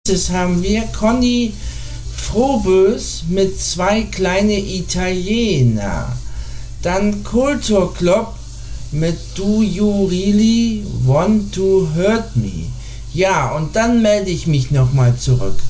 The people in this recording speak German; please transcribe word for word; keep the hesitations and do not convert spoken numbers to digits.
Das haben wir Conny Frohbös mit zwei kleine Italiener. Dann Kultur Club mit Do You Really Want to Hurt Me. Ja, und dann melde ich mich nochmal zurück.